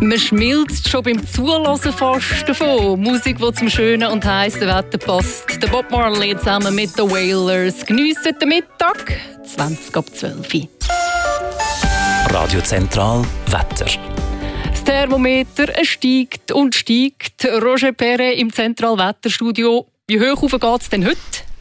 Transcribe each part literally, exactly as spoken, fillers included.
Man schmilzt schon beim Zuhören fast davon. Musik, die zum schönen und heißen Wetter passt. Der Bob Marley zusammen mit den Wailers geniessen den Mittag, zwanzig ab zwölf. Radio Zentral Wetter. Das Thermometer steigt und steigt. Roger Perret im Zentralwetterstudio. Wie hoch rauf geht es denn heute?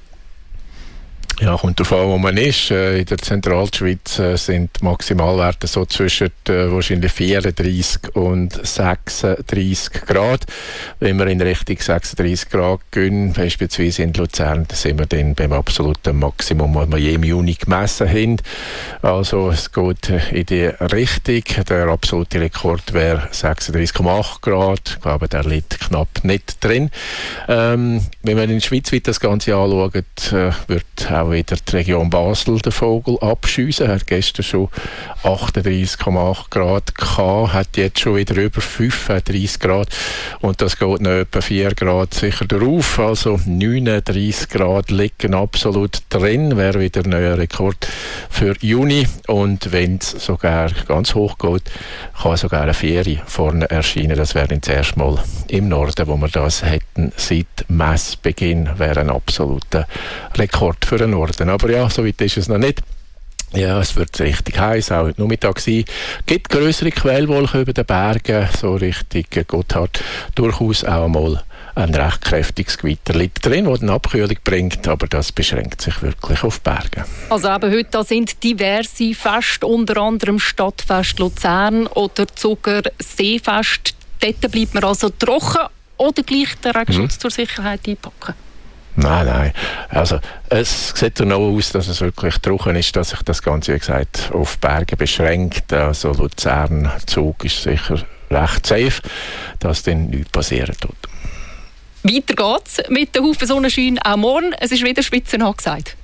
Ja, kommt darauf an, wo man ist. In der Zentralschweiz sind die Maximalwerte so zwischen äh, wahrscheinlich vierunddreissig und sechsunddreissig Grad. Wenn wir in Richtung sechsunddreissig Grad gehen, beispielsweise in Luzern, dann sind wir dann beim absoluten Maximum, was wir je im Juni gemessen haben. Also es geht in die Richtung. Der absolute Rekord wäre sechsunddreissig Komma acht Grad. Ich glaube, der liegt knapp nicht drin. Ähm, wenn wir in der Schweiz das Ganze anschauen, äh, wird auch wieder die Region Basel den Vogel abschiessen. Er hat gestern schon achtunddreissig Komma acht Grad gehabt, hat jetzt schon wieder über fünfunddreissig Grad und das geht noch etwa vier Grad sicher drauf. Also neununddreissig Grad liegen absolut drin, wäre wieder ein neuer Rekord für Juni. Und wenn es sogar ganz hoch geht, kann sogar eine Ferie vorne erscheinen. Das wäre das erste Mal im Norden, wo wir das hätten seit Messbeginn, wäre ein absoluter Rekord für den Norden. Aber ja, so weit ist es noch nicht. Ja, es wird richtig heiß, auch heute Nachmittag sein. Es gibt grössere Quellwolken über den Bergen, so Richtung Gotthard. Durchaus auch einmal ein recht kräftiges Gewitter liegt drin, das eine Abkühlung bringt, aber das beschränkt sich wirklich auf Berge. Also eben heute da sind diverse Feste, unter anderem Stadtfest Luzern oder Zuckerseefest. Dort bleibt man also trocken oder gleich den Regenschutz mhm. zur Sicherheit einpacken? Nein, nein. Also, es sieht so noch aus, dass es wirklich trocken ist, dass sich das Ganze, wie gesagt, auf Berge beschränkt. Also Luzern, Zug ist sicher recht safe, dass dann nichts passieren tut. Weiter geht's mit der Haufen Sonnenschein auch morgen. Es ist wieder Schweizer angesagt.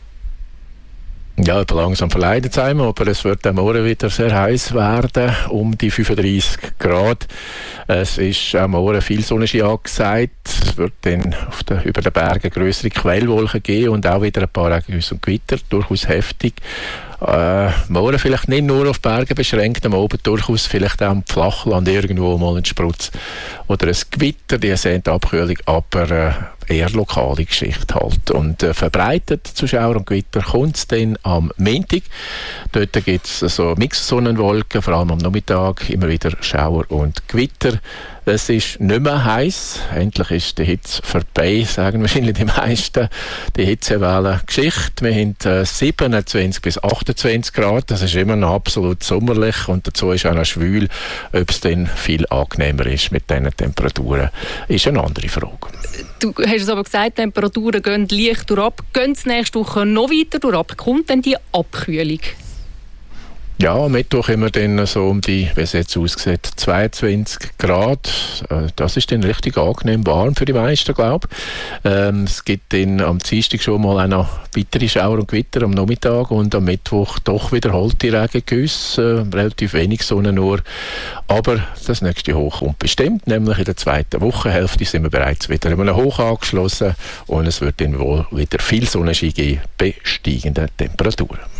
Ja, langsam verleidet es einem, aber es wird am Morgen wieder sehr heiß werden, um die fünfunddreissig Grad. Es ist am Morgen viel Sonnenschein angesagt. Es wird dann auf den, über den Bergen grössere Quellwolken geben und auch wieder ein paar Regengüsse und Gewitter, durchaus heftig. Äh, morgen vielleicht nicht nur auf Bergen beschränkt, am Abend durchaus vielleicht auch am Flachland irgendwo mal ein Sprutz oder ein Gewitter, die sehen die Abkühlung, aber äh, eher lokale Geschichte halt. Und äh, verbreitet zu Schauer und Gewitter kommt es dann am Montag. Dort gibt es so Mixsonnenwolken, vor allem am Nachmittag, immer wieder Schauer und Gewitter. Es ist nicht mehr heiß. Endlich ist die Hitze vorbei, sagen wahrscheinlich die meisten. Die Hitzewelle Geschichte. Wir haben äh, siebenundzwanzig bis achtundzwanzig Grad. Das ist immer noch absolut sommerlich und dazu ist auch noch schwül. Ob es dann viel angenehmer ist mit diesen Temperaturen, ist eine andere Frage. Du hast es aber gesagt, die Temperaturen gehen leicht durchab. Gehen es nächste Woche noch weiter durchab? Kommt denn die Abkühlung? Ja, am Mittwoch haben wir dann so um die, wie es jetzt aussieht, zweiundzwanzig Grad. Das ist dann richtig angenehm warm für die meisten, glaube ich. Ähm, es gibt dann am Dienstag schon mal auch noch weitere Schauer und Gewitter am Nachmittag und am Mittwoch doch wiederholte Regengüsse, äh, relativ wenig Sonne nur. Aber das nächste Hoch kommt bestimmt, nämlich in der zweiten Wochenhälfte sind wir bereits wieder in einem Hoch angeschlossen und es wird dann wohl wieder viel Sonnenschein geben bei steigenden Temperaturen.